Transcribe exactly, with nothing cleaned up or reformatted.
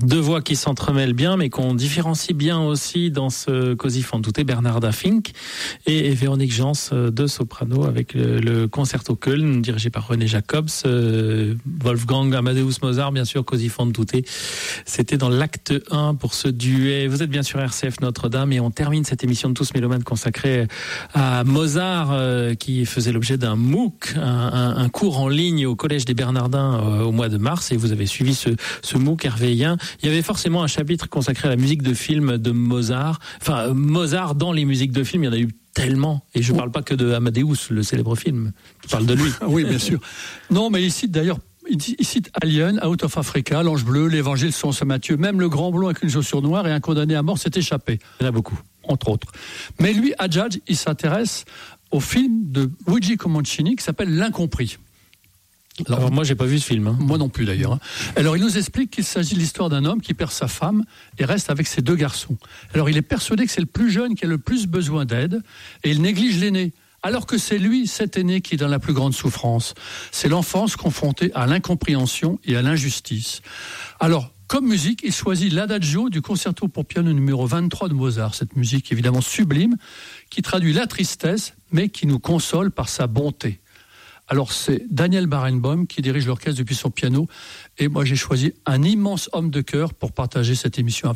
Deux voix qui s'entremêlent bien, mais qu'on différencie bien aussi dans ce Così fan tutte, Bernarda Fink et, et Véronique Jans de soprano avec le, le Concerto Köln dirigé par René Jacobs, euh, Wolfgang Amadeus Mozart, bien sûr, Così fan tutte. C'était dans l'acte un pour ce duet. Vous êtes bien sûr R C F Notre-Dame et on termine cette émission de Tous Mélomanes consacrée à Mozart euh, qui faisait l'objet d'un MOOC, un, un, un cours en ligne au Collège des Bernardins euh, au mois de mars, et vous avez suivi ce, ce MOOC hervéien. Il y avait forcément un chapitre consacré à la musique de film de Mozart. Enfin, Mozart dans les musiques de film, il y en a eu tellement. Et je ne parle pas que de Amadeus, le célèbre film. Je parle de lui. Oui, bien sûr. Non, mais il cite d'ailleurs, il cite Alien, Out of Africa, L'Ange Bleu, l'Évangile selon saint Matthieu. Même le Grand Blond avec une chaussure noire et un condamné à mort s'est échappé. Il y en a beaucoup. Entre autres. Mais lui, Hadjadj, il s'intéresse au film de Luigi Comencini qui s'appelle L'Incompris. Alors, Alors moi j'ai pas vu ce film. Hein. Moi non plus d'ailleurs. Alors il nous explique qu'il s'agit de l'histoire d'un homme qui perd sa femme et reste avec ses deux garçons. Alors il est persuadé que c'est le plus jeune qui a le plus besoin d'aide et il néglige l'aîné. Alors que c'est lui, cet aîné, qui est dans la plus grande souffrance. C'est l'enfance confrontée à l'incompréhension et à l'injustice. Alors, comme musique, il choisit l'Adagio du concerto pour piano numéro vingt-trois de Mozart. Cette musique évidemment sublime qui traduit la tristesse mais qui nous console par sa bonté. Alors c'est Daniel Barenboim qui dirige l'orchestre depuis son piano et moi j'ai choisi un immense homme de cœur pour partager cette émission avec